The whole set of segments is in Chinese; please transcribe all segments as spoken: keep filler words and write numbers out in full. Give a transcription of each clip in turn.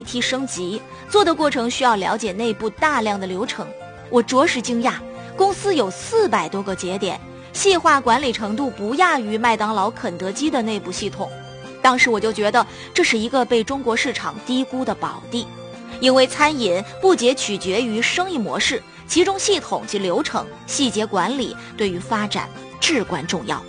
梯升级，做的过程需要了解内部大量的流程。我着实惊讶，公司有四百多个节点，细化管理程度不亚于麦当劳、肯德基的内部系统。当时我就觉得这是一个被中国市场低估的宝地，因为餐饮不仅取决于生意模式，其中系统及流程、细节管理对于发展至关重要。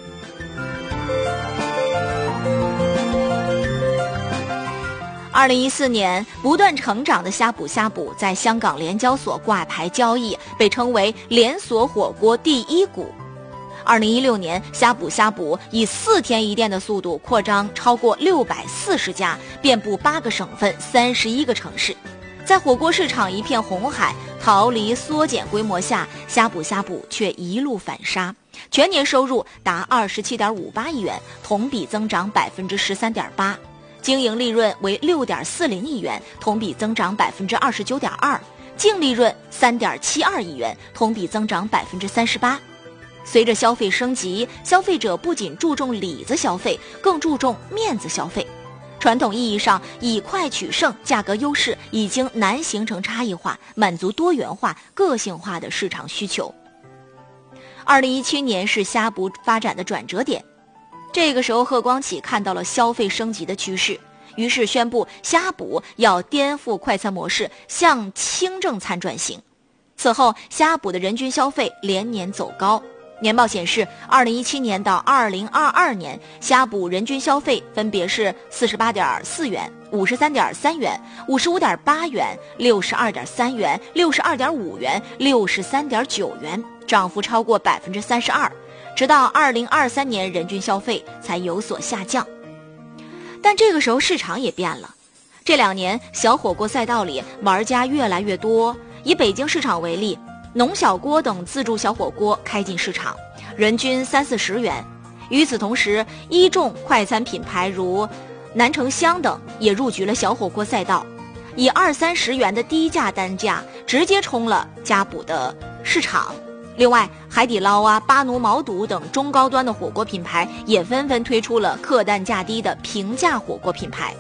二零一四年，不断成长的呷哺呷哺在香港联交所挂牌交易，被称为连锁火锅第一股。二零一六年，呷哺呷哺以四天一店的速度扩张超过六百四十家，遍布八个省份、三十一个城市。在火锅市场一片红海、逃离缩减规模下，呷哺呷哺却一路反杀，全年收入达二十七点五八亿元，同比增长百分之十三点八。经营利润为 六点四零亿元，同比增长 百分之二十九点二， 净利润 三点七二亿元，同比增长 百分之三十八。 随着消费升级，消费者不仅注重里子消费，更注重面子消费。传统意义上以快取胜，价格优势已经难形成差异化，满足多元化、个性化的市场需求。二零一七年是呷哺发展的转折点，这个时候贺光启看到了消费升级的趋势，于是宣布呷哺要颠覆快餐模式，向轻正餐转型。此后呷哺的人均消费连年走高，年报显示二零一七年到二零二二年呷哺人均消费分别是 四十八点四元、五十三点三元、五十五点八元、六十二点三元、六十二点五元、六十三点九元，涨幅超过 百分之三十二，直到二零二三年人均消费才有所下降。但这个时候市场也变了，这两年小火锅赛道里玩家越来越多，以北京市场为例，农小锅等自助小火锅开进市场，人均三四十元。与此同时，一众快餐品牌如南城香等也入局了小火锅赛道，以二三十元的低价单价直接冲了呷哺的市场。另外，海底捞啊、巴奴毛肚等中高端的火锅品牌也纷纷推出了客单价低的平价火锅品牌。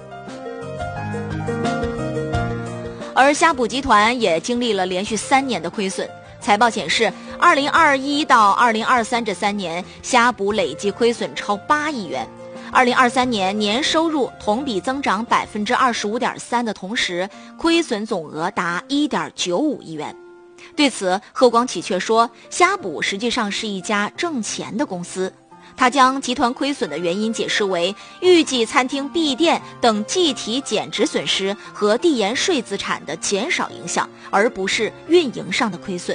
而呷哺集团也经历了连续三年的亏损，财报显示二零二一到二零二三这三年呷哺累计亏损超八亿元。二零二三年年收入同比增长 百分之二十五点三 的同时，亏损总额达 一点九五亿元。对此，贺光启却说，呷哺实际上是一家挣钱的公司。他将集团亏损的原因解释为预计餐厅闭店等计提减值损失和递延税资产的减少影响，而不是运营上的亏损。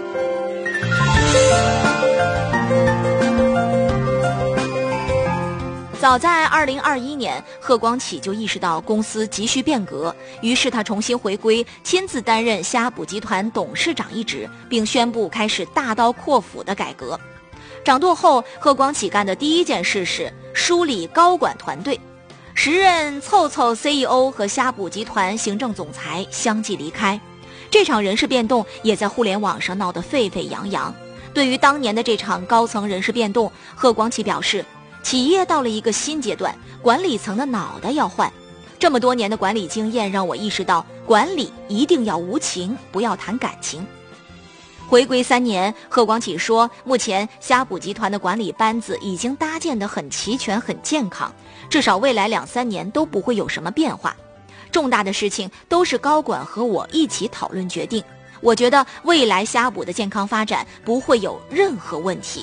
早在二零二一年，贺光启就意识到公司急需变革，于是他重新回归，亲自担任呷哺集团董事长一职，并宣布开始大刀阔斧的改革。掌舵后，贺光启干的第一件事是梳理高管团队。时任凑凑 C E O 和呷哺集团行政总裁相继离开，这场人事变动也在互联网上闹得沸沸扬扬。对于当年的这场高层人事变动，贺光启表示，企业到了一个新阶段，管理层的脑袋要换。这么多年的管理经验让我意识到，管理一定要无情，不要谈感情。回归三年，贺光启说，目前呷哺集团的管理班子已经搭建得很齐全、很健康，至少未来两三年都不会有什么变化。重大的事情都是高管和我一起讨论决定。我觉得未来呷哺的健康发展不会有任何问题。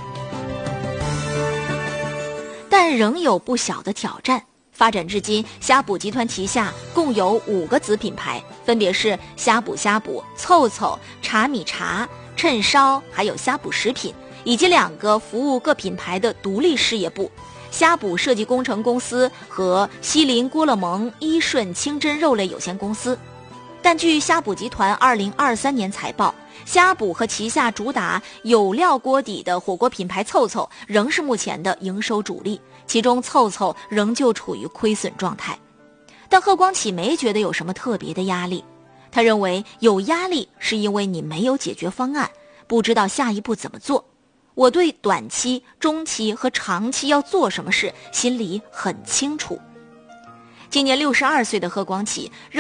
但仍有不小的挑战。发展至今，呷哺集团旗下共有五个子品牌，分别是呷哺呷哺、凑凑、茶米茶、趁烧，还有呷哺食品，以及两个服务各品牌的独立事业部，呷哺设计工程公司和西林郭勒盟伊顺清真肉类有限公司。但据呷哺集团二零二三年财报，呷哺和旗下主打有料锅底的火锅品牌凑凑仍是目前的营收主力，其中凑凑仍旧处于亏损状态。但贺光启没觉得有什么特别的压力，他认为有压力是因为你没有解决方案，不知道下一步怎么做。我对短期、中期和长期要做什么事心里很清楚。 今年六十二岁的贺光启